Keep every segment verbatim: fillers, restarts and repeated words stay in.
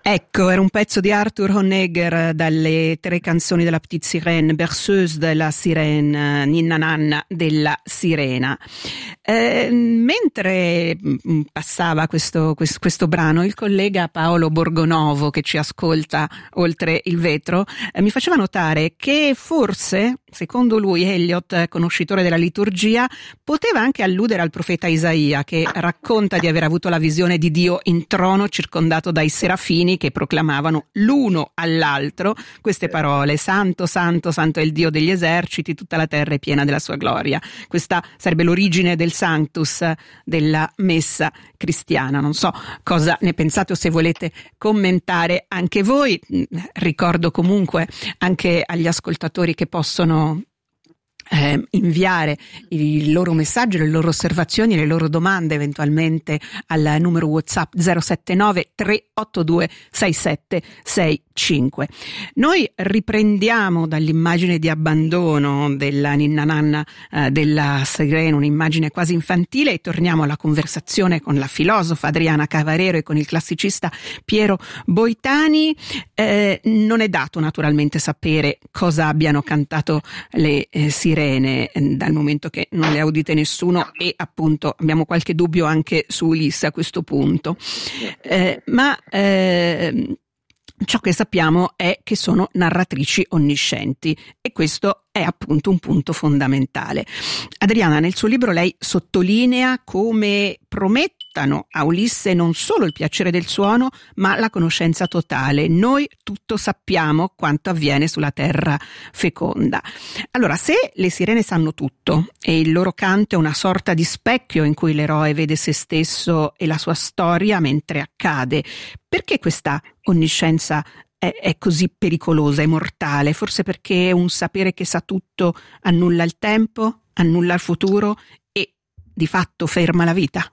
Ecco, era un pezzo di Arthur Honegger dalle tre canzoni della Petite Sirène, Berceuse della Sirène, Ninna Nanna della Sirena. Eh, mentre passava questo, questo, questo brano, il collega Paolo Borgonovo, che ci ascolta oltre il vetro, eh, mi faceva notare che forse, secondo lui, Eliot, conoscitore della liturgia, poteva anche alludere al profeta Isaia, che racconta di aver avuto la visione di Dio in trono circondato dai serafini che proclamavano l'uno all'altro queste parole: santo, santo, santo è il Dio degli eserciti, tutta la terra è piena della sua gloria. Questa sarebbe l'origine del Sanctus della messa cristiana. Non so cosa ne pensate o se volete commentare anche voi. Ricordo comunque anche agli ascoltatori che possono Eh, inviare i loro messaggi, le loro osservazioni, le loro domande eventualmente al numero WhatsApp zero sette nove tre otto due sei sette sei cinque. Noi riprendiamo dall'immagine di abbandono della ninna nanna eh, della Sirena, un'immagine quasi infantile, e torniamo alla conversazione con la filosofa Adriana Cavarero e con il classicista Piero Boitani. Eh, non è dato naturalmente sapere cosa abbiano cantato le eh, sirene, dal momento che non le ha udite nessuno, e appunto abbiamo qualche dubbio anche su Ulisse a questo punto, eh, ma eh, ciò che sappiamo è che sono narratrici onniscienti, e questo è appunto un punto fondamentale. Adriana, nel suo libro lei sottolinea come promettano a Ulisse non solo il piacere del suono, ma la conoscenza totale. Noi tutto sappiamo quanto avviene sulla terra feconda. Allora, se le sirene sanno tutto e il loro canto è una sorta di specchio in cui l'eroe vede se stesso e la sua storia mentre accade, perché questa onniscienza è, è così pericolosa e mortale? Forse perché un sapere che sa tutto annulla il tempo, annulla il futuro e di fatto ferma la vita?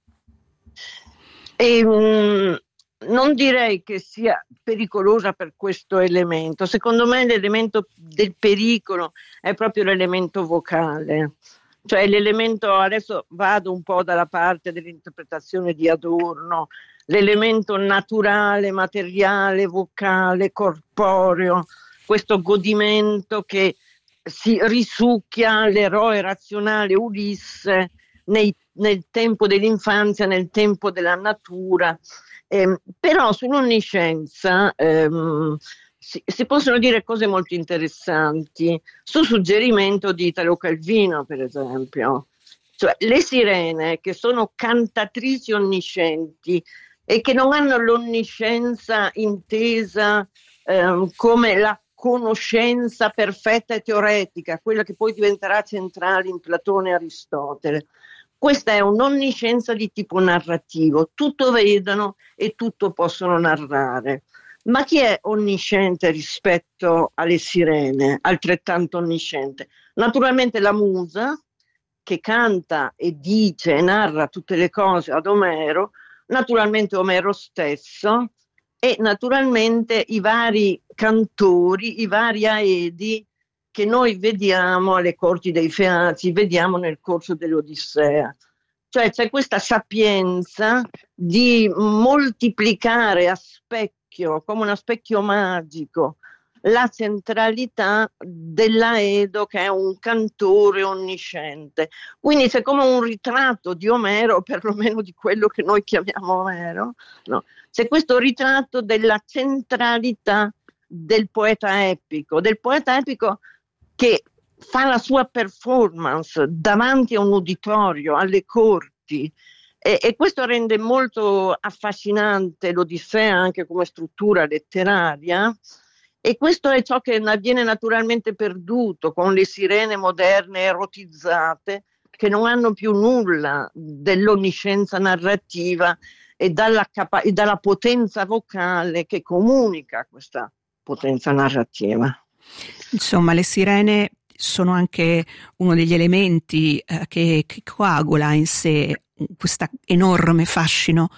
E, um, non direi che sia pericolosa per questo elemento. Secondo me l'elemento del pericolo è proprio l'elemento vocale, cioè l'elemento, adesso vado un po' dalla parte dell'interpretazione di Adorno, l'elemento naturale, materiale, vocale, corporeo, questo godimento che si risucchia l'eroe razionale Ulisse nei, nel tempo dell'infanzia, nel tempo della natura. Eh, però sull'onniscienza ehm, si, si possono dire cose molto interessanti, su suggerimento di Italo Calvino, per esempio. Cioè, le sirene, che sono cantatrici onniscienti e che non hanno l'onniscienza intesa ehm, come la conoscenza perfetta e teoretica, quella che poi diventerà centrale in Platone e Aristotele. Questa è un'onniscienza di tipo narrativo, tutto vedono e tutto possono narrare. Ma chi è onnisciente rispetto alle sirene, altrettanto onnisciente? Naturalmente la musa, che canta e dice e narra tutte le cose ad Omero, naturalmente Omero stesso, e naturalmente i vari cantori, i vari aedi che noi vediamo alle corti dei Feazi, vediamo nel corso dell'Odissea. Cioè c'è questa sapienza di moltiplicare a specchio, come uno specchio magico, la centralità dell'aedo, che è un cantore onnisciente. Quindi c'è come un ritratto di Omero, perlomeno di quello che noi chiamiamo Omero, no? C'è questo ritratto della centralità del poeta epico, del poeta epico che fa la sua performance davanti a un uditorio, alle corti, e, e questo rende molto affascinante l'Odissea anche come struttura letteraria. E questo è ciò che avviene naturalmente perduto con le sirene moderne erotizzate, che non hanno più nulla dell'onniscienza narrativa e dalla, capa- e dalla potenza vocale che comunica questa potenza narrativa. Insomma, le sirene sono anche uno degli elementi eh, che, che coagula in sé questo enorme fascino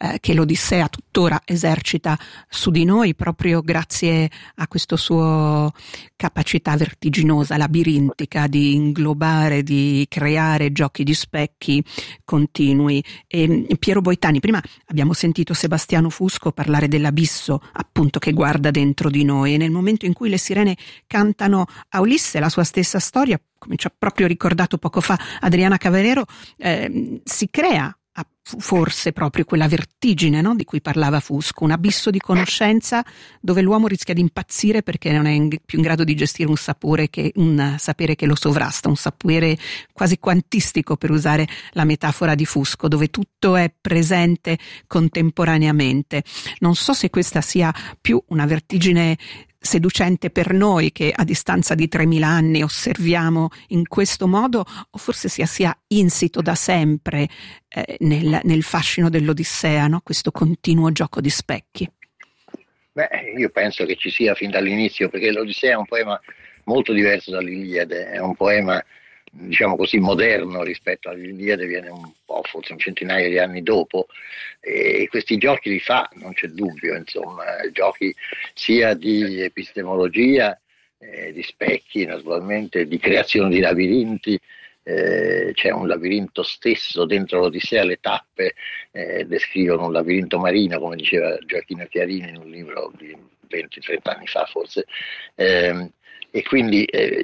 eh, che l'Odissea tuttora esercita su di noi proprio grazie a questo suo capacità vertiginosa, labirintica di inglobare, di creare giochi di specchi continui. E Piero Boitani, prima abbiamo sentito Sebastiano Fusco parlare dell'abisso appunto che guarda dentro di noi, e nel momento in cui le sirene cantano a Ulisse la sua stessa storia, come ci ha proprio ricordato poco fa Adriana Cavarero, eh, si crea forse proprio quella vertigine, no? Di cui parlava Fusco, un abisso di conoscenza dove l'uomo rischia di impazzire perché non è in, più in grado di gestire un sapore che, un sapere che lo sovrasta, un sapere quasi quantistico, per usare la metafora di Fusco, dove tutto è presente contemporaneamente. Non so se questa sia più una vertigine seducente per noi che a distanza di tremila anni osserviamo in questo modo, o forse sia sia insito da sempre eh, nel, nel fascino dell'Odissea, no? Questo continuo gioco di specchi. Beh, io penso che ci sia fin dall'inizio, perché l'Odissea è un poema molto diverso dall'Iliade, è un poema, diciamo così, moderno rispetto all'Iliade, viene un po', forse un centinaio di anni dopo, e questi giochi li fa, non c'è dubbio, insomma, giochi sia di epistemologia, eh, di specchi, naturalmente, di creazione di labirinti. Eh, c'è un labirinto stesso dentro l'Odissea, le tappe eh, descrivono un labirinto marino, come diceva Gioacchino Chiarini in un libro di venti trenta anni fa forse, eh, e quindi eh,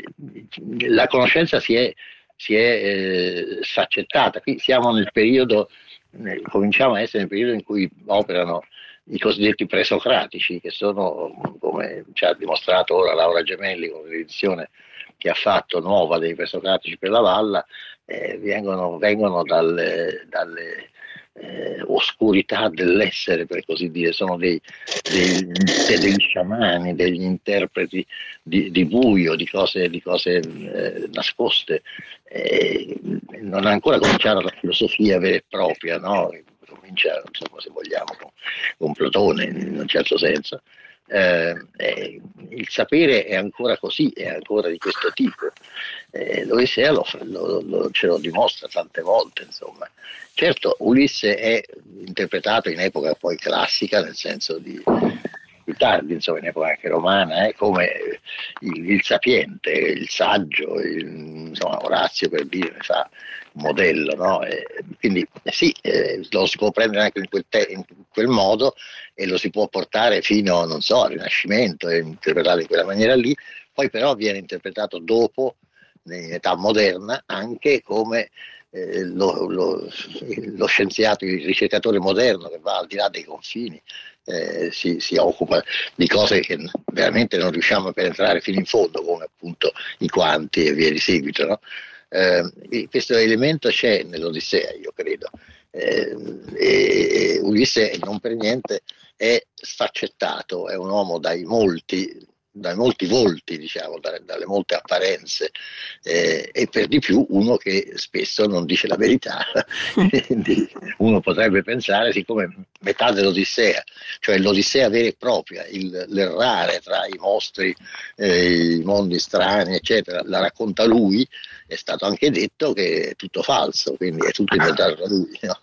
la conoscenza si è, si è eh, sfaccettata. Qui siamo nel periodo, nel, cominciamo a essere nel periodo in cui operano i cosiddetti presocratici, che sono, come ci ha dimostrato ora Laura Gemelli con l'edizione che ha fatto nuova dei presocratici per la Valla, eh, vengono, vengono dalle, dalle eh, oscurità dell'essere, per così dire, sono dei, dei, degli sciamani, degli interpreti di, di buio, di cose, di cose eh, nascoste. Eh, non ha ancora cominciato la filosofia vera e propria, no? Comincia, insomma, se vogliamo, con, con Platone in un certo senso. Eh, eh, il sapere è ancora così, è ancora di questo tipo. Eh, l'Odissea lo, lo, lo, ce lo dimostra tante volte, insomma. Certo, Ulisse è interpretato in epoca poi classica, nel senso di più tardi, insomma, in epoca anche romana, eh, come il, il sapiente, il saggio, il, insomma, Orazio, per dire, ne fa un modello, no? E quindi eh, sì, eh, lo si può prendere anche in quel, te- in quel modo, e lo si può portare fino, non so, al Rinascimento e interpretarlo in quella maniera lì. Poi però viene interpretato dopo, in età moderna, anche come eh, lo, lo, lo scienziato, il ricercatore moderno che va al di là dei confini, eh, si, si occupa di cose che veramente non riusciamo a penetrare fino in fondo, come appunto i quanti e via di seguito, no? Eh, questo elemento c'è nell'Odissea, io credo, eh, e Ulisse non per niente è sfaccettato, è un uomo dai molti, dai molti volti, diciamo, dalle, dalle molte apparenze, eh, e per di più uno che spesso non dice la verità. Quindi uno potrebbe pensare, siccome metà dell'Odissea, cioè l'Odissea vera e propria, il, l'errare tra i mostri, eh, i mondi strani, eccetera, la racconta lui. È stato anche detto che è tutto falso, quindi è tutto inventato da lui, no?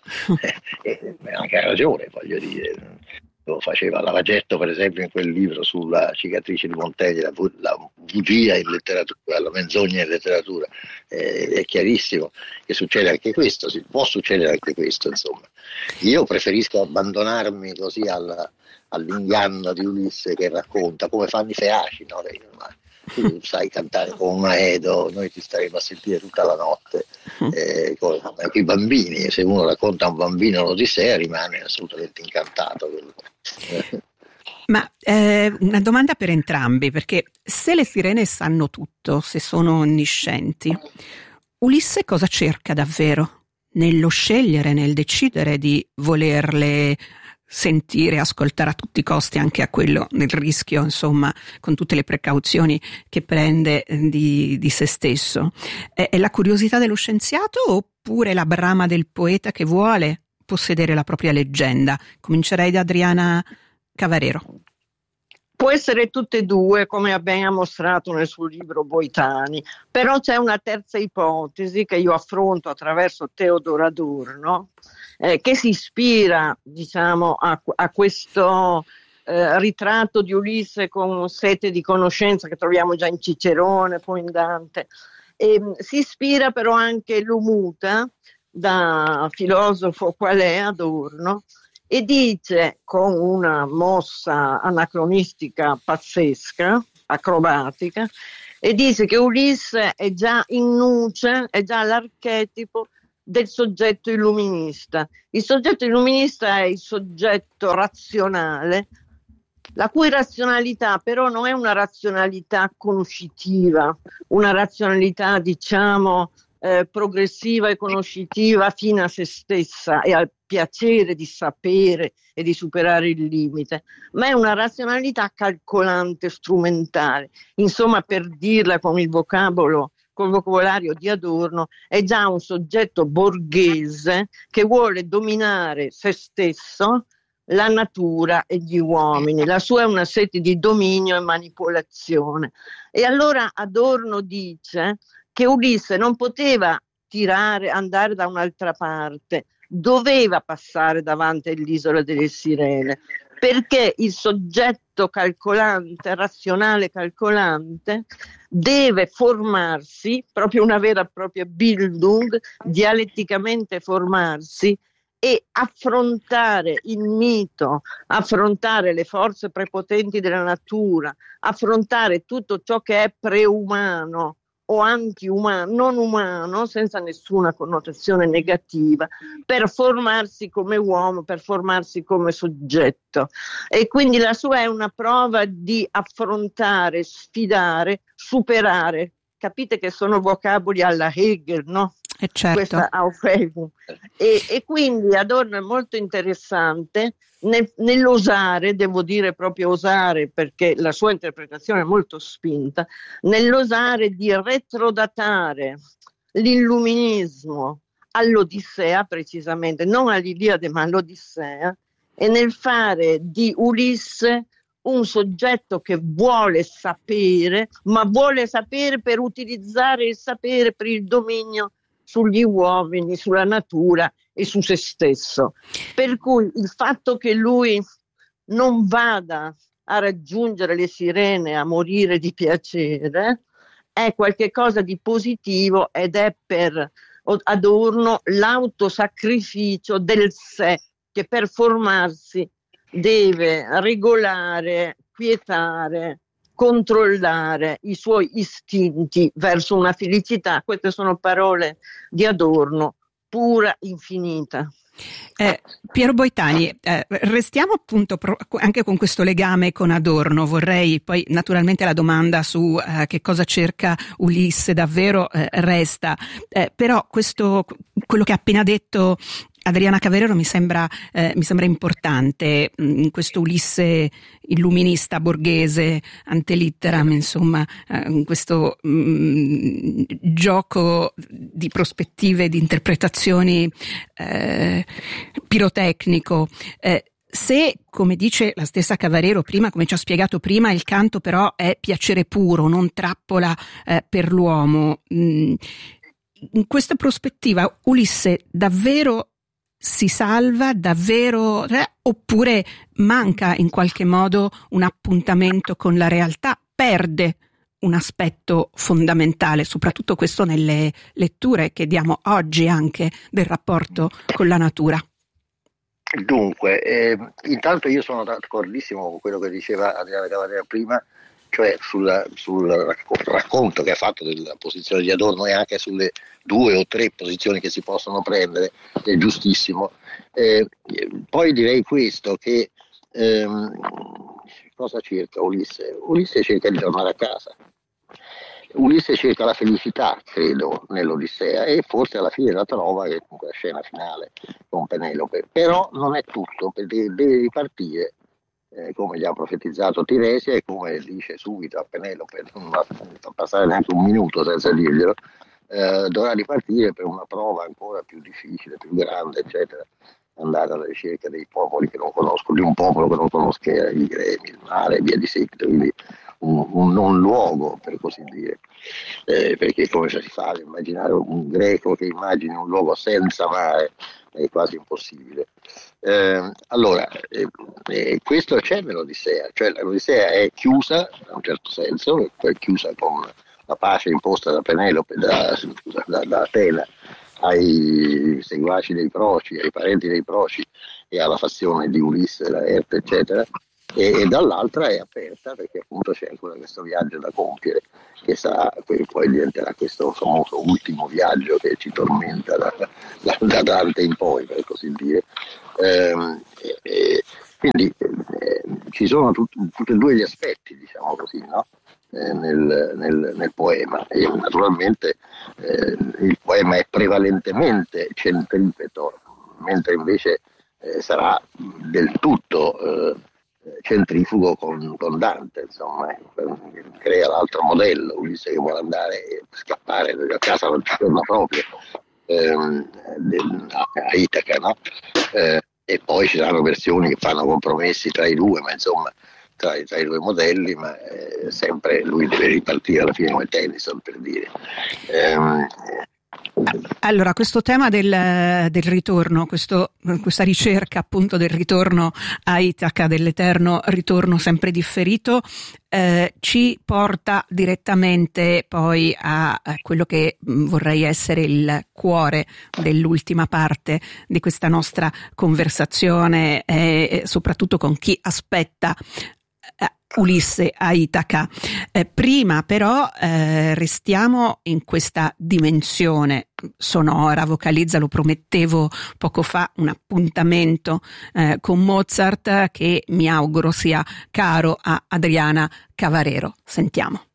E anche ha ragione, voglio dire. Lo faceva Lavagetto, per esempio, in quel libro sulla cicatrice di Montegli, la, bu- la bugia in letteratura, la menzogna in letteratura. Eh, è chiarissimo che succede anche questo, si può succedere anche questo, insomma. Io preferisco abbandonarmi così alla, all'inganno di Ulisse che racconta, come fanno i feaci, no? Tu sai cantare con un aedo, noi ti staremo a sentire tutta la notte, eh, con, anche i bambini, se uno racconta a un bambino l'Odissea rimane assolutamente incantato. Ma eh, una domanda per entrambi, perché se le sirene sanno tutto, se sono onniscienti, Ulisse cosa cerca davvero nello scegliere, nel decidere di volerle sentire, ascoltare a tutti i costi, anche a quello del rischio, insomma, con tutte le precauzioni che prende di, di se stesso? È, è la curiosità dello scienziato oppure la brama del poeta che vuole possedere la propria leggenda? Comincerei da Adriana Cavarero. può essere tutte e due, come ha ben mostrato nel suo libro Boitani, però c'è una terza ipotesi che io affronto attraverso Teodoro Adorno, eh, che si ispira, diciamo, a, a questo eh, ritratto di Ulisse con sete di conoscenza che troviamo già in Cicerone, poi in Dante. E, si ispira però anche Lumuta, da filosofo qual è Adorno, e dice con una mossa anacronistica pazzesca, acrobatica, e dice che Ulisse è già in nuce, è già l'archetipo del soggetto illuminista. Il soggetto illuminista è il soggetto razionale, la cui razionalità però non è una razionalità conoscitiva, una razionalità, diciamo, eh, progressiva e conoscitiva fino a se stessa e al piacere di sapere e di superare il limite, ma è una razionalità calcolante, strumentale. Insomma, per dirla con il vocabolo, col vocabolario di Adorno, è già un soggetto borghese che vuole dominare se stesso, la natura e gli uomini. La sua è una sete di dominio e manipolazione. E allora Adorno dice che Ulisse non poteva tirare, andare da un'altra parte, doveva passare davanti all'isola delle Sirene, perché il soggetto calcolante, razionale calcolante, deve formarsi, proprio una vera e propria Bildung, dialetticamente formarsi e affrontare il mito, affrontare le forze prepotenti della natura, affrontare tutto ciò che è preumano o antiumano, non umano, senza nessuna connotazione negativa, per formarsi come uomo, per formarsi come soggetto. E quindi la sua è una prova di affrontare, sfidare, superare. Capite che sono vocaboli alla Hegel, no? E certo. Questa Aufhebung. E, e quindi Adorno è molto interessante nel, nell'osare, devo dire proprio osare, perché la sua interpretazione è molto spinta, nell'osare di retrodatare l'illuminismo all'Odissea, precisamente, non all'Iliade ma all'Odissea, e nel fare di Ulisse un soggetto che vuole sapere, ma vuole sapere per utilizzare il sapere per il dominio sugli uomini, sulla natura e su se stesso. Per cui il fatto che lui non vada a raggiungere le sirene, a morire di piacere, è qualcosa di positivo ed è per Adorno l'autosacrificio del sé che per formarsi deve regolare, quietare, controllare i suoi istinti verso una felicità. Queste sono parole di Adorno, pura, infinita. Eh, Piero Boitani, eh, restiamo appunto pro- anche con questo legame con Adorno. Vorrei poi naturalmente la domanda su eh, che cosa cerca Ulisse davvero eh, resta, eh, però questo, quello che ha appena detto Adriana Cavarero mi sembra, eh, mi sembra importante, in questo Ulisse illuminista borghese ante litteram, insomma, eh, in questo mh, gioco di prospettive, di interpretazioni eh, pirotecnico. Eh, Se, come dice la stessa Cavarero prima, come ci ha spiegato prima, il canto però è piacere puro, non trappola eh, per l'uomo, mh, in questa prospettiva Ulisse davvero si salva, davvero, eh, oppure manca in qualche modo un appuntamento con la realtà, perde un aspetto fondamentale, soprattutto questo nelle letture che diamo oggi anche del rapporto con la natura. Dunque, eh, intanto io sono d'accordissimo con quello che diceva Adriana Cavarera prima, cioè sul, sul racconto che ha fatto della posizione di Adorno e anche sulle due o tre posizioni che si possono prendere, è giustissimo. Eh, poi direi questo, che ehm, cosa cerca Ulisse? Ulisse cerca di tornare a casa. Ulisse cerca la felicità, credo, nell'Odissea, e forse alla fine la trova, che è la scena finale con Penelope. Però non è tutto, perché deve ripartire, eh, come gli ha profetizzato Tiresia e come dice subito a Penelope, non va a passare neanche un minuto senza dirglielo, eh, dovrà ripartire per una prova ancora più difficile, più grande, eccetera. andare alla ricerca dei popoli che non conosco, di un popolo che non conosca i gremi, il mare e via di seguito, quindi un, un non luogo, per così dire, eh, perché come si fa ad immaginare un greco che immagini un luogo senza mare? È quasi impossibile. Eh, allora, eh, eh, questo c'è nell'Odissea, cioè l'Odissea è chiusa, in un certo senso, è chiusa con la pace imposta da Penelope, da, scusa, da, da Atena, ai seguaci dei Proci, ai parenti dei Proci e alla fazione di Ulisse, Laerte, eccetera, e, e dall'altra è aperta perché appunto c'è ancora questo viaggio da compiere, che sarà, poi diventerà questo famoso ultimo viaggio che ci tormenta da, da, da Dante in poi, per così dire. Ehm, e, e, quindi eh, ci sono tut, tutti e due gli aspetti, diciamo così, no? eh, nel, nel, nel poema, e naturalmente eh, il poema è prevalentemente centripeto, mentre invece eh, sarà del tutto eh, centrifugo con, con Dante, insomma, eh, crea l'altro modello, Ulisse che vuole andare e scappare a casa, non ci torna proprio, ehm, a Itaca, no? Eh, e poi ci saranno versioni che fanno compromessi tra i due, ma insomma tra, tra i due modelli, ma eh, sempre lui deve ripartire alla fine come Tennyson, per dire. Ehm, Allora, questo tema del, del ritorno, questo, questa ricerca appunto del ritorno a Itaca, dell'eterno ritorno sempre differito, eh, ci porta direttamente poi a, a quello che vorrei essere il cuore dell'ultima parte di questa nostra conversazione, e soprattutto con chi aspetta Ulisse a Itaca. Eh, prima però eh, restiamo in questa dimensione sonora, vocalizza, lo promettevo poco fa, un appuntamento eh, con Mozart che mi auguro sia caro a Adriana Cavarero. Sentiamo.